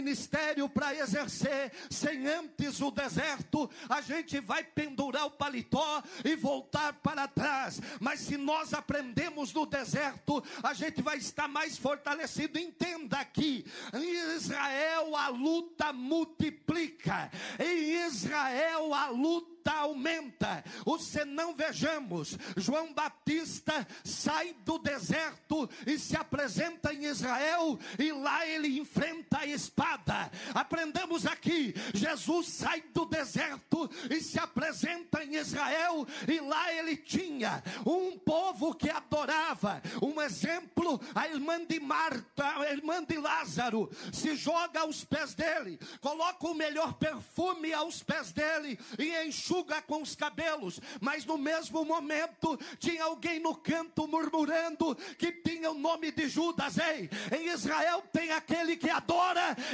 ministério para exercer, sem antes o deserto, a gente vai pendurar o paletó e voltar para trás. Mas se nós aprendemos no deserto, a gente vai estar mais fortalecido. Entenda aqui, em Israel a luta multiplica, em Israel a luta aumenta. O senão, vejamos, João Batista sai do deserto e se apresenta em Israel, e lá ele enfrenta a espada. Aprendamos aqui, Jesus sai do deserto e se apresenta em Israel, e lá ele tinha um povo que adorava. Um exemplo, a irmã de Marta, a irmã de Lázaro, se joga aos pés dele, coloca o melhor perfume aos pés dele e enxuga com os cabelos. Mas no mesmo momento tinha alguém no canto murmurando que tinha o nome de Judas. Ei, em Israel tem aquele que adora